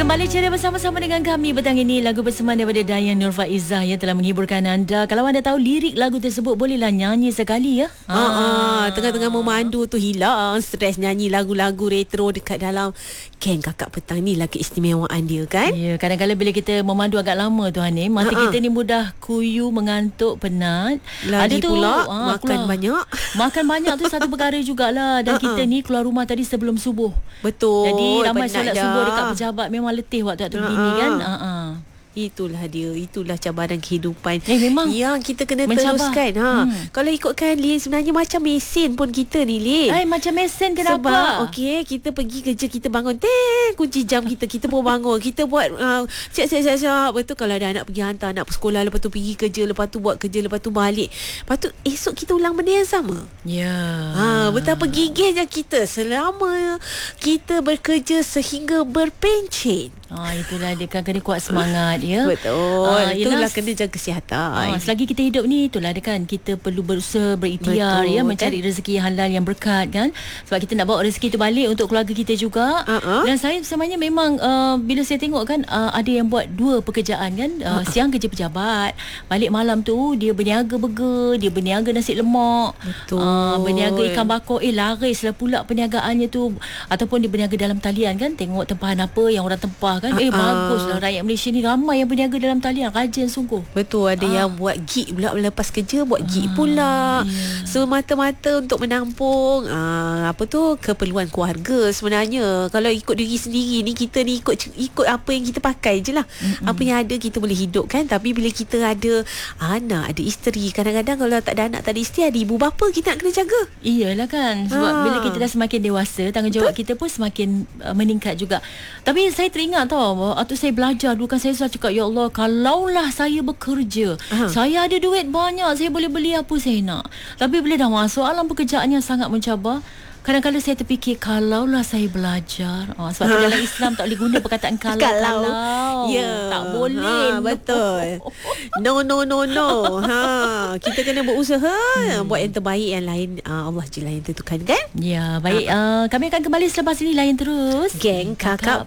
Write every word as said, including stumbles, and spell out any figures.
Kembali ceria bersama-sama dengan kami petang ini. Lagu berseman daripada Dayan Nur Faizah yang telah menghiburkan anda. Kalau anda tahu lirik lagu tersebut, bolehlah nyanyi sekali ya. Ha ah, tengah-tengah memandu tu hilang stres nyanyi lagu-lagu retro dekat dalam geng kakak petang ni lah keistimewaan dia kan. Ya, kadang-kadang bila kita memandu agak lama tu Hanim, mata Ha-ha. kita ni mudah kuyu, mengantuk, penat. Lagi Ada tu pula ah, makan keluar. banyak. Makan banyak tu satu perkara jugalah. Dan Ha-ha. kita ni keluar rumah tadi sebelum subuh. Betul. Jadi ramai solat dah. subuh dekat pejabat, memang letih waktu-waktu begini kan. Ha ah. Itulah dia, itulah cabaran kehidupan eh, memang yang kita kena mencabar. teruskan. Ha. Hmm. Kalau ikutkan Lin, sebenarnya macam mesin pun kita ni Lin. Ay, macam mesin kenapa? Sebab okey, kita pergi kerja, kita bangun, teh kunci jam kita, kita pun bangun, kita buat uh, siap-siap siap. Betul, kalau ada anak pergi hantar anak sekolah, lepas tu pergi kerja, lepas tu buat kerja, lepas tu balik. Lepas tu esok kita ulang benda yang sama. Ya. Ha, betapa gigihnya kita selama kita bekerja sehingga berpencen. Ah, itulah dia kan, kena kuat semangat ya. Betul. Ah, itulah yelah, kena jaga kesihatan. Ah, selagi kita hidup ni, itulah dia kan, kita perlu berusaha, berikhtiar. Betul, ya, mencari kan? rezeki yang halal, yang berkat kan. Sebab kita nak bawa rezeki tu balik untuk keluarga kita juga. Uh-huh. Dan saya sebenarnya memang uh, bila saya tengok kan, uh, ada yang buat dua pekerjaan kan. uh, uh-huh. Siang kerja pejabat, balik malam tu dia berniaga burger, dia berniaga nasi lemak. Betul. uh, Berniaga ikan bakar. Eh larislah pula perniagaannya tu. Ataupun dia berniaga dalam talian kan. Tengok tempahan apa yang orang tempah kan. Uh-huh. Eh baguslah, rakyat Malaysia ni ramai yang berniaga dalam talian, rajin sungguh. Betul. Ada Ah. yang buat gig pula, lepas kerja buat gig ah, pula. Yeah. Semata-mata untuk menampung ah, apa tu, keperluan keluarga sebenarnya. Kalau ikut diri sendiri ni, kita ni ikut ikut apa yang kita pakai je lah. Mm-mm. Apa yang ada kita boleh hidup kan. Tapi bila kita ada anak, ada isteri, kadang-kadang kalau tak ada anak, tak ada isteri, ada ibu bapa, kita nak kena jaga. Iyalah kan. Sebab ah. bila kita dah semakin dewasa, tanggungjawab Betul. kita pun semakin uh, meningkat juga. Tapi saya teringat tau, waktu saya belajar dulu kan, saya selalu cakap, ya Allah, kalaulah saya bekerja, uh-huh. saya ada duit banyak, saya boleh beli apa saya nak. Tapi bila dah masuk alam pekerjaan yang sangat mencabar, kadang-kadang saya terfikir, kalaulah saya belajar. Oh, sebab ha. dalam Islam tak boleh guna perkataan kalau. Kalau. kalau. Ya. Tak boleh. Ha, betul. No, no, no, no. Ha. Kita kena berusaha. Hmm. Buat yang terbaik, yang lain Allah je lah yang tentukan kan? Ya, baik. Ha. Uh, kami akan kembali selepas ini. Layan terus Geng Kakak